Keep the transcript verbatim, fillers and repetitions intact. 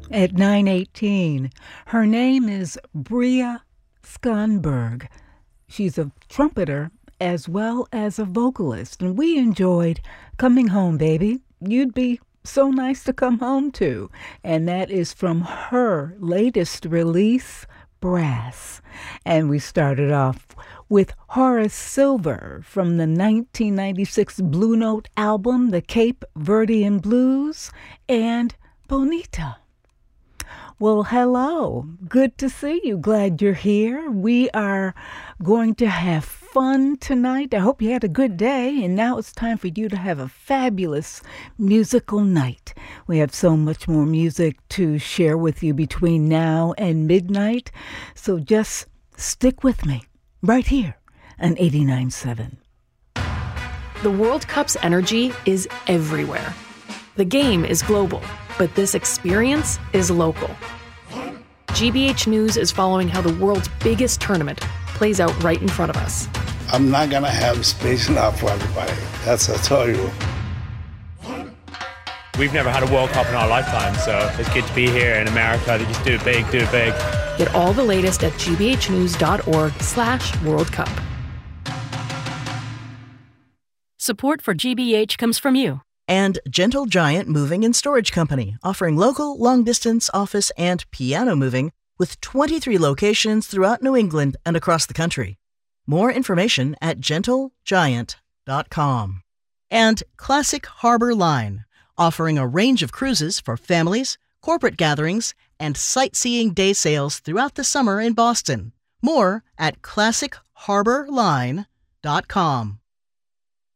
at nine eighteen. Her name is Bria Skonberg. She's a trumpeter as well as a vocalist, and we enjoyed Coming Home, Baby. You'd be so nice to come home to. And that is from her latest release, Brass. And we started off with Horace Silver from the nineteen ninety-six Blue Note album, The Cape Verdean Blues, and Bonita. Well, hello. Good to see you. Glad you're here. We are going to have fun tonight. I hope you had a good day, and now it's time for you to have a fabulous musical night. We have so much more music to share with you between now and midnight, so just stick with me right here on eighty-nine point seven. The World Cup's energy is everywhere. The game is global, but this experience is local. G B H News is following how the world's biggest tournament plays out right in front of us. I'm not going to have space enough for everybody. That's I tell you. We've never had a World Cup in our lifetime, so it's good to be here in America to just do it big, do it big. Get all the latest at gbhnews.org slash World Cup. Support for G B H comes from you. And Gentle Giant Moving and Storage Company, offering local, long-distance, office, and piano moving with twenty-three locations throughout New England and across the country. More information at gentle giant dot com. And Classic Harbor Line, offering a range of cruises for families, corporate gatherings, and sightseeing day sails throughout the summer in Boston. More at classic harbor line dot com.